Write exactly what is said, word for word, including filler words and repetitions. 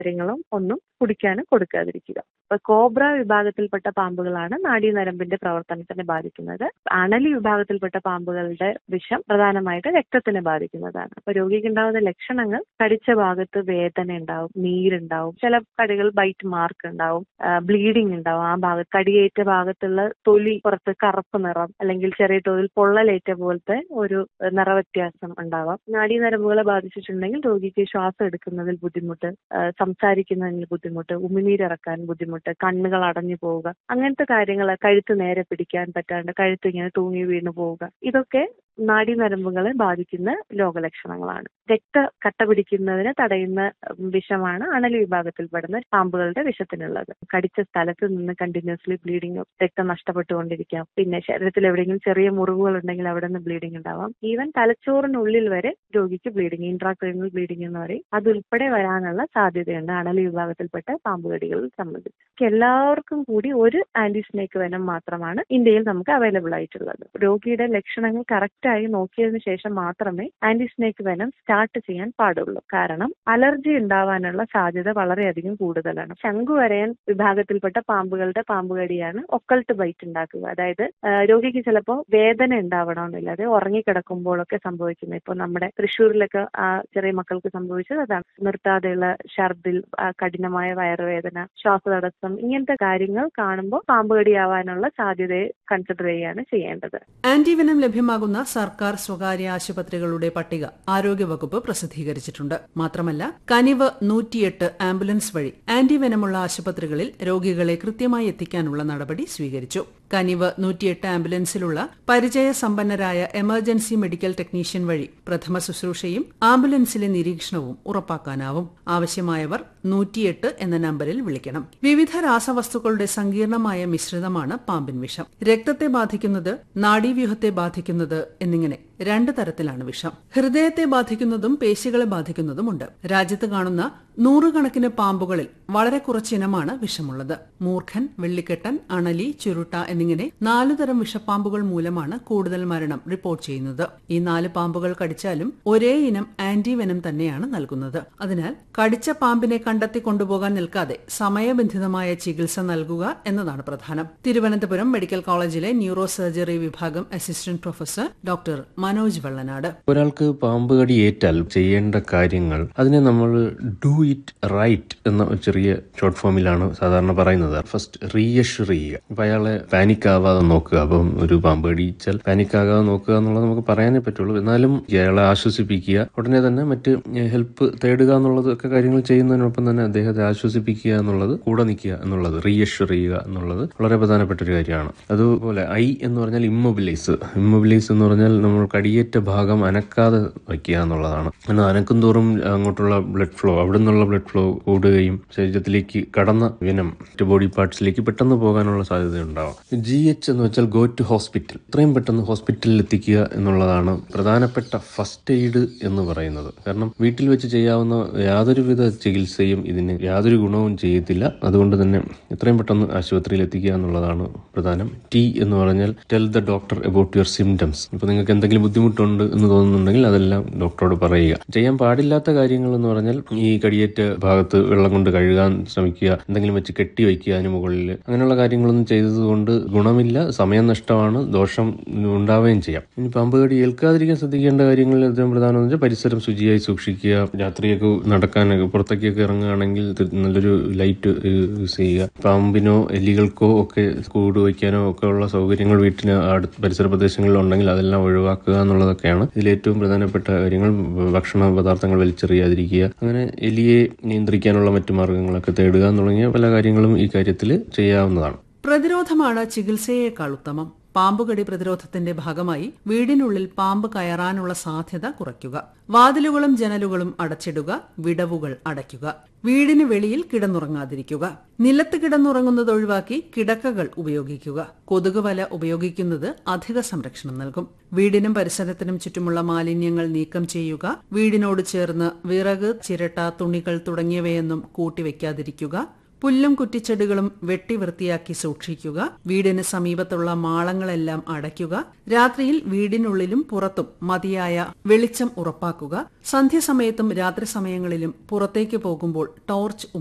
കാര്യങ്ങളും ഒന്നും കുടിക്കാനും കൊടുക്കാതിരിക്കുക. ഇപ്പൊ കോബ്ര വിഭാഗത്തിൽപ്പെട്ട പാമ്പുകളാണ് നാഡീനരമ്പിന്റെ പ്രവർത്തനത്തിനെ ബാധിക്കുന്നത്. അണലി വിഭാഗത്തിൽപ്പെട്ട പാമ്പുകളുടെ വിഷം പ്രധാനമായിട്ട് രക്തത്തിനെ ബാധിക്കുന്നതാണ്. അപ്പൊ രോഗിക്ക് ഉണ്ടാകുന്ന ലക്ഷണങ്ങൾ കടിച്ച ഭാഗത്ത് വേദന ഉണ്ടാവും, നീരുണ്ടാവും, ചില കടികൾ ബൈറ്റ് മാർക്ക് ഉണ്ടാവും, ബ്ലീഡിംഗ് ഉണ്ടാവും, ആ ഭാഗത്ത് കടിയേറ്റ ഭാഗത്തുള്ള തൊലി പുറത്ത് കറുപ്പ് നിറം അല്ലെങ്കിൽ ചെറിയ തോതിൽ പൊള്ളലേറ്റ പോലത്തെ ഒരു നിറവ്യത്യാസം ഉണ്ടാവാം. നാഡീനരമ്പുകളെ ബാധിച്ചിട്ടുണ്ടെങ്കിൽ രോഗിക്ക് ശ്വാസം എടുക്കുന്നതിൽ ബുദ്ധിമുട്ട്, സംസാരിക്കുന്നതിൽ ബുദ്ധിമുട്ട്, ഉമിനീരിറക്കാൻ ബുദ്ധിമുട്ട്, കണ്ണുകൾ അടഞ്ഞു പോവുക, അങ്ങനത്തെ കാര്യങ്ങൾ, കഴുത്ത് നേരെ പിടിക്കാൻ പറ്റാണ്ട് കഴുത്ത് ഇങ്ങനെ തൂങ്ങി വീണു പോവുക, ഇതൊക്കെ നാഡീനരമ്പുകളെ ബാധിക്കുന്ന രോഗലക്ഷണങ്ങളാണ്. രക്ത കട്ട പിടിക്കുന്നതിന് തടയുന്ന വിഷമാണ് അണലി വിഭാഗത്തിൽപ്പെടുന്ന പാമ്പുകളുടെ വിഷത്തിനുള്ളത്. കടിച്ച സ്ഥലത്ത് നിന്ന് കണ്ടിന്യൂസ്ലി ബ്ലീഡിംഗ്, രക്തം നഷ്ടപ്പെട്ടുകൊണ്ടിരിക്കാം. പിന്നെ ശരീരത്തിൽ എവിടെയെങ്കിലും ചെറിയ മുറിവുകൾ ഉണ്ടെങ്കിൽ അവിടെ നിന്ന് ബ്ലീഡിംഗ് ഉണ്ടാവാം. ഈവൻ തലച്ചോറിനുള്ളിൽ വരെ രോഗിക്ക് ബ്ലീഡിംഗ്, ഇൻട്രാക്രൈനൽ ബ്ലീഡിംഗ് എന്ന് പറയും, അതുൾപ്പെടെ വരാനുള്ള സാധ്യതയുണ്ട് അണലി വിഭാഗത്തിൽപ്പെട്ട പാമ്പുകടികളിൽ സംബന്ധിച്ച്. എല്ലാവർക്കും കൂടി ഒരു ആന്റി സ്നേക്ക് വെനം മാത്രമാണ് ഇന്ത്യയിൽ നമുക്ക് അവൈലബിൾ ആയിട്ടുള്ളത്. രോഗിയുടെ ലക്ഷണങ്ങൾ കറക്റ്റായി നോക്കിയതിനു ശേഷം മാത്രമേ ആന്റി സ്നേക്ക് വെനം സ്റ്റാർട്ട് ചെയ്യാൻ പാടുള്ളൂ. കാരണം അലർജി ഉണ്ടാവാനുള്ള സാധ്യത വളരെയധികം കൂടുതലാണ്. ശംഖുവരയൻ വിഭാഗത്തിൽപ്പെട്ട പാമ്പുകളുടെ പാമ്പുകടിയാണ് ഒക്കൾട്ട് ബൈറ്റ് ഉണ്ടാക്കുക. അതായത് രോഗിക്ക് ചിലപ്പോൾ വേദന ഉണ്ടാവണമെന്നില്ല, അത് ഉറങ്ങിക്കിടക്കുമ്പോഴൊക്കെ സംഭവിക്കുന്നത്. ഇപ്പോൾ നമ്മുടെ തൃശ്ശൂരിലൊക്കെ ആ ചെറിയ മക്കൾക്ക് സംഭവിച്ചത് അതാണ്. നിർത്താതെയുള്ള ഛർദിൽ, കഠിനമായ വയറുവേദന, ശ്വാസതടസ്സം, ഇങ്ങനത്തെ കാര്യങ്ങൾ കാണുമ്പോൾ പാമ്പുകടിയാവാനുള്ള സാധ്യതയെ കൺസിഡർ ചെയ്യുകയാണ് ചെയ്യേണ്ടത്. ആന്റിവെനം ലഭ്യമാകുന്ന സർക്കാർ സ്വകാര്യ ആശുപത്രികളുടെ പട്ടിക ആരോഗ്യവകുപ്പ് പ്രസിദ്ധീകരിച്ചിട്ടുണ്ട്. മാത്രമല്ല, കനിവ് നൂറ്റിയെട്ട് ആംബുലൻസ് വഴി ആന്റിവെനമുള്ള ആശുപത്രികളിൽ രോഗികളെ കൃത്യമായി എത്തിക്കാനുള്ള നടപടി സ്വീകരിച്ചു. കനിവ് നൂറ്റിയെട്ട് ആംബുലൻസിലുള്ള പരിചയസമ്പന്നരായ എമർജൻസി മെഡിക്കൽ ടെക്നീഷ്യൻ വഴി പ്രഥമ ശുശ്രൂഷയും ആംബുലൻസിലെ നിരീക്ഷണവും ഉറപ്പാക്കാനാവും. ആവശ്യമായവർ നൂറ്റിയെട്ട് എന്ന നമ്പറിൽ വിളിക്കണം. വിവിധ രാസവസ്തുക്കളുടെ സങ്കീർണമായ മിശ്രിതമാണ് പാമ്പിൻ വിഷം. രക്തത്തെ ബാധിക്കുന്നത്, നാഡീവ്യൂഹത്തെ ബാധിക്കുന്നത് എന്നിങ്ങനെ രണ്ട് തരത്തിലാണ് വിഷം. ഹൃദയത്തെ ബാധിക്കുന്നതും പേശികളെ ബാധിക്കുന്നതുമുണ്ട്. രാജ്യത്ത് കാണുന്ന നൂറുകണക്കിന് പാമ്പുകളിൽ വളരെ കുറച്ചിനമാണ് വിഷമുള്ളത്. മൂർഖൻ, വെള്ളിക്കെട്ടൻ, അണലി, ചുരുട്ട എന്നിങ്ങനെ നാലുതരം വിഷപ്പാമ്പുകൾ മൂലമാണ് കൂടുതൽ മരണം റിപ്പോർട്ട് ചെയ്യുന്നത്. ഈ നാല് പാമ്പുകൾ കടിച്ചാലും ഒരേ ഇനം ആന്റിവെനം തന്നെയാണ് നൽകുന്നത്. അതിനാൽ കടിച്ച പാമ്പിനെ കണ്ടെത്തി കൊണ്ടുപോകാൻ നിൽക്കാതെ സമയബന്ധിതമായ ചികിത്സ നൽകുക എന്നതാണ് പ്രധാനം. തിരുവനന്തപുരം മെഡിക്കൽ കോളേജിലെ ന്യൂറോ സർജറി വിഭാഗം assistant professor doctor Manoj Vellanad. ഒരാൾക്ക് പാമ്പ് കടി ഏറ്റാൽ ചെയ്യേണ്ട കാര്യങ്ങൾ, അതിനെ നമ്മൾ ഡു ഇറ്റ് റൈറ്റ് എന്ന ചെറിയ ഷോർട്ട് ഫോമിലാണ് സാധാരണ പറയുന്നത്. ഫസ്റ്റ് റീഅഷ്യൂർ ചെയ്യുക, അപ്പൊ അയാളെ പാനിക് ആവാതെ നോക്കുക. അപ്പം ഒരു പാമ്പ് കടിച്ചാൽ പാനിക് ആകാതെ നോക്കുക എന്നുള്ളത് നമുക്ക് പറയാനേ പറ്റുള്ളൂ. എന്നാലും അയാളെ ആശ്വസിപ്പിക്കുക, ഉടനെ തന്നെ മറ്റ് ഹെൽപ്പ് തേടുക എന്നുള്ളത് ഒക്കെ കാര്യങ്ങൾ ചെയ്യുന്നതിനൊപ്പം തന്നെ അദ്ദേഹത്തെ ആശ്വസിപ്പിക്കുക എന്നുള്ളത്, കൂടെ നിൽക്കുക എന്നുള്ളത്, റീഅഷ്യൂർ ചെയ്യുക എന്നുള്ളത് വളരെ പ്രധാനപ്പെട്ട ഒരു കാര്യമാണ്. അതുപോലെ ഐ എന്ന് പറഞ്ഞാൽ ഇമ്മൊബിലൈസ്. ഇമ്മൊബിലൈസ് എന്ന് പറഞ്ഞാൽ നമ്മൾ കടിയേറ്റ ഭാഗം അനക്കാതെ വയ്ക്കുക എന്നുള്ളതാണ്. എന്നാൽ അനക്കും തോറും അങ്ങോട്ടുള്ള ബ്ലഡ് ഫ്ലോ, അവിടെ നിന്നുള്ള ബ്ലഡ് ഫ്ലോ കൂടുകയും ശരീരത്തിലേക്ക് കടന്ന വിനം മറ്റ് ബോഡി പാർട്സിലേക്ക് പെട്ടെന്ന് പോകാനുള്ള സാധ്യത ഉണ്ടാവും. ജി എച്ച് എന്ന് വെച്ചാൽ ഗോ ടു ഹോസ്പിറ്റൽ, ഇത്രയും പെട്ടെന്ന് ഹോസ്പിറ്റലിൽ എത്തിക്കുക എന്നുള്ളതാണ് പ്രധാനപ്പെട്ട ഫസ്റ്റ് എയ്ഡ് എന്ന് പറയുന്നത്. കാരണം വീട്ടിൽ വെച്ച് ചെയ്യാവുന്ന യാതൊരുവിധ ചികിത്സയും ഇതിന് യാതൊരു ഗുണവും ചെയ്യത്തില്ല. അതുകൊണ്ട് തന്നെ എത്രയും പെട്ടെന്ന് ആശുപത്രിയിൽ എത്തിക്കുക എന്നുള്ളതാണ് പ്രധാനം. ടി എന്ന് പറഞ്ഞാൽ tell the doctor about your symptoms. ഇപ്പൊ നിങ്ങൾക്ക് എന്തെങ്കിലും ബുദ്ധിമുട്ടുണ്ട് എന്ന് തോന്നുന്നുണ്ടെങ്കിൽ അതെല്ലാം ഡോക്ടറോട് പറയുക. ചെയ്യാൻ പാടില്ലാത്ത കാര്യങ്ങൾ എന്ന് പറഞ്ഞാൽ ഈ കടിയേറ്റ ഭാഗത്ത് വെള്ളം കൊണ്ട് കഴുകാൻ ശ്രമിക്കുക, എന്തെങ്കിലും വെച്ച് കെട്ടി വയ്ക്കുക അതിന് മുകളിൽ, അങ്ങനെയുള്ള കാര്യങ്ങളൊന്നും ചെയ്തതുകൊണ്ട് ഗുണമില്ല, സമയം നഷ്ടമാണ്, ദോഷം ഉണ്ടാവുകയും ചെയ്യാം. ഇനി പാമ്പ് കടി ഏൽക്കാതിരിക്കാൻ ശ്രദ്ധിക്കേണ്ട കാര്യങ്ങളിൽ ഏറ്റവും പ്രധാനം വെച്ചാൽ പരിസരം ശുചിയായി സൂക്ഷിക്കുക. രാത്രിയൊക്കെ നടക്കാനൊക്കെ പുറത്തേക്കൊക്കെ ഇറങ്ങുകയാണെങ്കിൽ നല്ലൊരു ലൈറ്റ് യൂസ് ചെയ്യുക. പാമ്പിനോ എലികൾക്കോ ഒക്കെ കൂട് വയ്ക്കാനോ ഒക്കെ ഉള്ള സൗകര്യങ്ങൾ വീട്ടിന് അടുത്ത് പരിസര പ്രദേശങ്ങളിൽ ഉണ്ടെങ്കിൽ അതെല്ലാം ഒഴിവാക്കുക എന്നുള്ളതൊക്കെയാണ് ഇതിൽ ഏറ്റവും പ്രധാനപ്പെട്ട കാര്യങ്ങൾ. ഭക്ഷണ പദാർത്ഥങ്ങൾ വലിച്ചെറിയാതിരിക്കുക, അങ്ങനെ എലിയെ നിയന്ത്രിക്കാനുള്ള മറ്റു മാർഗങ്ങളൊക്കെ തേടുക തുടങ്ങിയ പല കാര്യങ്ങളും ഈ കാര്യത്തിൽ ചെയ്യാവുന്നതാണ്. പ്രതിരോധമാണ് ചികിത്സയേക്കാൾ ഉത്തമം. പാമ്പുകടി പ്രതിരോധത്തിന്റെ ഭാഗമായി വീടിനുള്ളിൽ പാമ്പ് കയറാനുള്ള സാധ്യത കുറയ്ക്കുക. വാതിലുകളും ജനലുകളും അടച്ചിടുക, വിടവുകൾ അടയ്ക്കുക. വീടിന് വെളിയിൽ കിടന്നുറങ്ങാതിരിക്കുക. നിലത്ത് കിടന്നുറങ്ങുന്നത് ഒഴിവാക്കി കിടക്കകൾ ഉപയോഗിക്കുക. കൊതുക് വല ഉപയോഗിക്കുന്നത് അധിക സംരക്ഷണം നൽകും. വീടിനും പരിസരത്തിനും ചുറ്റുമുള്ള മാലിന്യങ്ങൾ നീക്കം ചെയ്യുക. വീടിനോട് ചേർന്ന് വിറക്, ചിരട്ട, തുണികൾ തുടങ്ങിയവയൊന്നും കൂട്ടിവെക്കാതിരിക്കുക. പുല്ലും കുറ്റിച്ചെടികളും വെട്ടി വൃത്തിയാക്കി സൂക്ഷിക്കുക. വീടിന് സമീപത്തുള്ള മാളങ്ങളെല്ലാം അടയ്ക്കുക. രാത്രിയിൽ വീടിനുള്ളിലും പുറത്തും മതിയായ വെളിച്ചം ഉറപ്പാക്കുക. സന്ധ്യസമയത്തും രാത്രി സമയങ്ങളിലും പുറത്തേക്ക് പോകുമ്പോൾ ടോർച്ച്